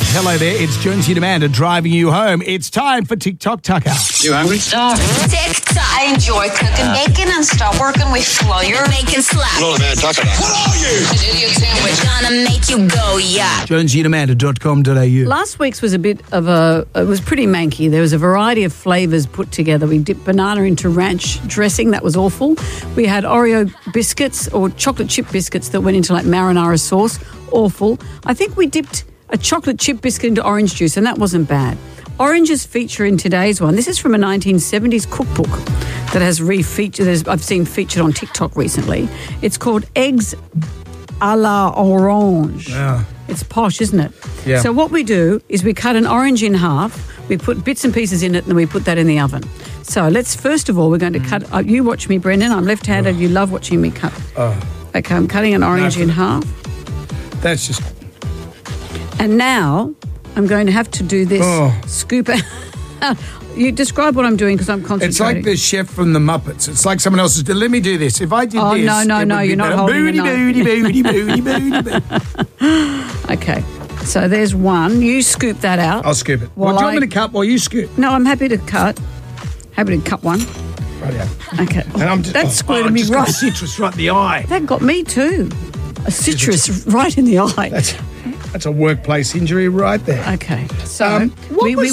Hello there, it's Jonesy and Amanda driving you home. It's time for TikTok Tucker. You hungry? TikTok. I enjoy cooking bacon and stop working with flour. Bacon slap. Hello, man. Tucker. What are you? An idiot sandwich. Gonna make you go, yeah. JonesyandAmanda.com.au. Last week's was a bit of it was pretty manky. There was a variety of flavours put together. We dipped banana into ranch dressing. That was awful. We had Oreo biscuits or chocolate chip biscuits that went into like marinara sauce. Awful. I think we dipped a chocolate chip biscuit into orange juice, and that wasn't bad. Oranges feature in today's one. This is from a 1970s cookbook that has I've seen featured on TikTok recently. It's called Eggs a la Orange. Yeah. It's posh, isn't it? Yeah. So what we do is we cut an orange in half, we put bits and pieces in it, and then we put that in the oven. So let's, first of all, we're going to cut... you watch me, Brendan. I'm left-handed. You love watching me cut. Okay, I'm cutting an orange in half. That's just... And now I'm going to have to do this. Scoop it. You describe what I'm doing because I'm concentrating. It's like the chef from the Muppets. It's like someone else's... Let me do this. If I did this... No, it would you're be not better. holding Booty, a knife. booty, booty, booty. Okay, so there's one. You scoop that out. I'll scoop it. While do you want me to cut while you scoop? No, I'm happy to cut. Happy to cut one. Right, yeah. Okay. And I'm just, That squirted me just right. got citrus right in the eye. That got me too. A citrus right in the eye. That's a workplace injury right there. Okay. So What was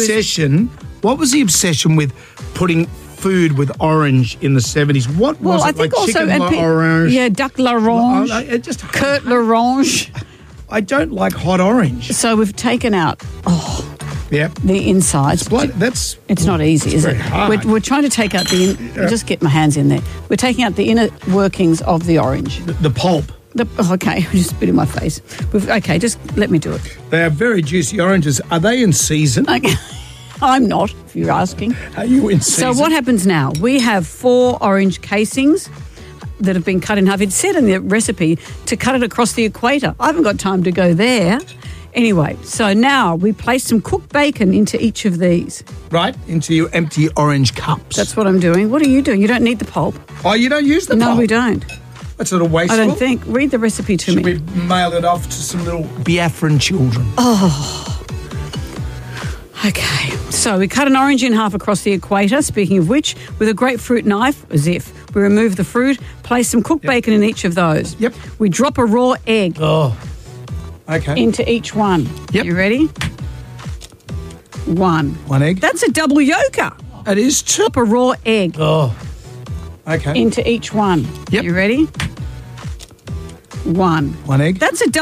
the obsession with putting food with orange in the 70s? What was it? I think like also chicken orange? Yeah, duck l'orange. Curt l'orange. I don't like hot orange. So we've taken out Yep. the insides. It's not easy, is very it? hard. We're trying to take out just get my hands in there. We're taking out the inner workings of the orange. The pulp. Okay, just spit in my face. Okay, just let me do it. They are very juicy oranges. Are they in season? Okay. I'm not, if you're asking. Are you in season? So what happens now? We have 4 orange casings that have been cut in half. It said in the recipe to cut it across the equator. I haven't got time to go there. Anyway, so now we place some cooked bacon into each of these. Right, into your empty orange cups. That's what I'm doing. What are you doing? You don't need the pulp. Oh, you don't use the pulp? No, we don't. That's a little wasteful. I don't think. Read the recipe to me. Should we mail it off to some little Biafran children? Okay, so we cut an orange in half across the equator, speaking of which, with a grapefruit knife, as if. We remove the fruit, place some cooked bacon in each of those. Yep. We drop a raw egg into each one. Yep. You ready? One. One egg. That's a double yolker. It is too. Drop a raw egg Okay. into each one. Yep. You ready? One. One egg. That's a